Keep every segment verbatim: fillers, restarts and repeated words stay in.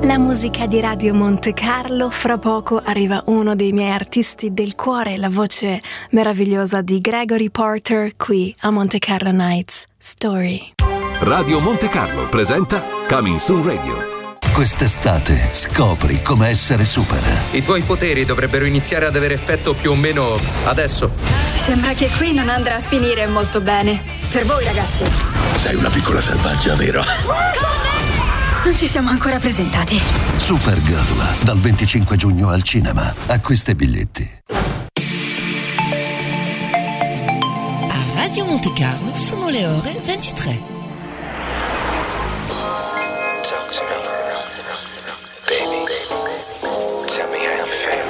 La musica di Radio Monte Carlo. Fra poco arriva uno dei miei artisti del cuore, la voce meravigliosa di Gregory Porter, qui a Monte Carlo Nights Story. Radio Monte Carlo presenta Coming Soon Radio. Quest'estate scopri come essere super. I tuoi poteri dovrebbero iniziare ad avere effetto più o meno adesso. Sembra che qui non andrà a finire molto bene. Per voi, ragazzi. Sei una piccola selvaggia, vero? Non ci siamo ancora presentati. Supergirl, dal venticinque giugno al cinema. Acquista i biglietti. A Radio Monte Carlo sono le ore ventitré. Talk to me. Baby, tell me how you feel.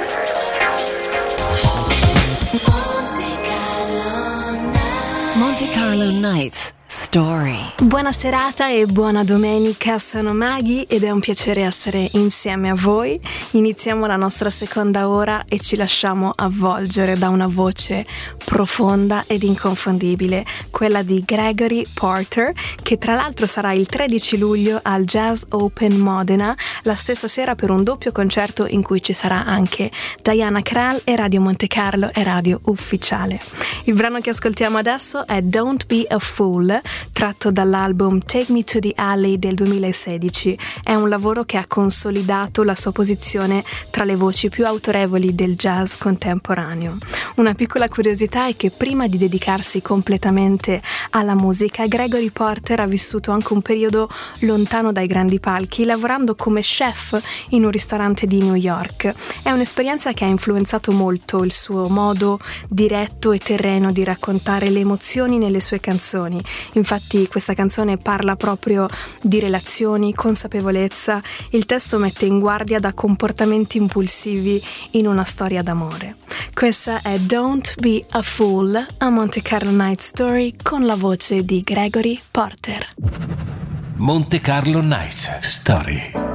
Monte Carlo Nights Story. Buona serata e buona domenica, sono Maghi ed è un piacere essere insieme a voi. Iniziamo la nostra seconda ora e ci lasciamo avvolgere da una voce profonda ed inconfondibile, quella di Gregory Porter, che tra l'altro sarà il tredici luglio al Jazz Open Modena, la stessa sera per un doppio concerto in cui ci sarà anche Diana Krall e Radio Monte Carlo e Radio Ufficiale. Il brano che ascoltiamo adesso è Don't Be a Fool, tratto dall'album Take Me to the Alley del duemilasedici. È un lavoro che ha consolidato la sua posizione tra le voci più autorevoli del jazz contemporaneo. Una piccola curiosità è che prima di dedicarsi completamente alla musica, Gregory Porter ha vissuto anche un periodo lontano dai grandi palchi, lavorando come chef in un ristorante di New York. È un'esperienza che ha influenzato molto il suo modo diretto e terreno di raccontare le emozioni nelle sue canzoni. Infatti questa canzone parla proprio di relazioni, consapevolezza. Il testo mette in guardia da comportamenti impulsivi in una storia d'amore. Questa è Don't Be a Fool a Monte Carlo Night Story con la voce di Gregory Porter. Monte Carlo Nights Story.